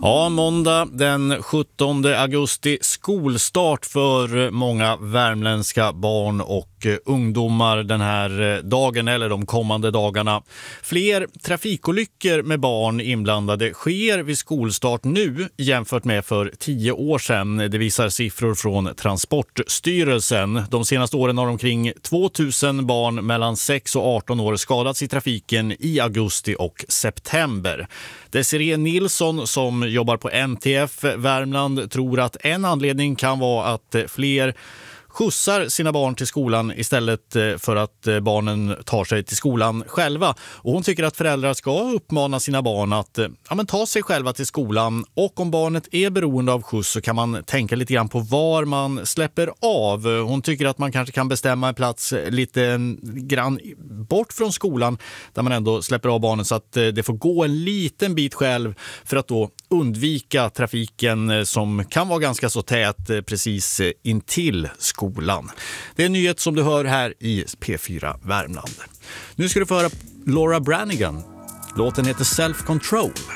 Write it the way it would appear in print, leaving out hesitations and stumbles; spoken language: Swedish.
Ja, måndag den 17 augusti, skolstart för många värmländska barn och ungdomar den här dagen eller de kommande dagarna. Fler trafikolyckor med barn inblandade sker vid skolstart nu jämfört med för 10 år sedan. Det visar siffror från Transportstyrelsen. De senaste åren har omkring 2000 barn mellan 6 och 18 år skadats i trafiken i augusti och september. Desiree Nilsson som jobbar på NTF Värmland tror att en anledning kan vara att fler skjutsar sina barn till skolan istället för att barnen tar sig till skolan själva. Och hon tycker att föräldrar ska uppmana sina barn att ta sig själva till skolan. Och om barnet är beroende av skjuts så kan man tänka lite grann på var man släpper av. Hon tycker att man kanske kan bestämma en plats lite grann bort från skolan där man ändå släpper av barnen så att det får gå en liten bit själv för att då undvika trafiken som kan vara ganska så tät precis intill skolan. Det är en nyhet som du hör här i P4 Värmland. Nu ska du få höra Laura Branigan. Låten heter Self Control.